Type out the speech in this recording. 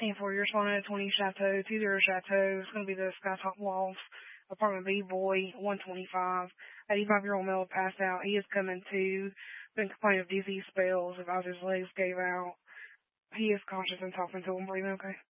10-4, you're responding to 20 Chateau, 20 Chateau. It's going to be the Skytop Loft, apartment B, boy, 125. 85-year-old male passed out. He is coming to. Been complaining of dizzy spells. About his legs gave out. He is conscious and talking to him. Breathing okay.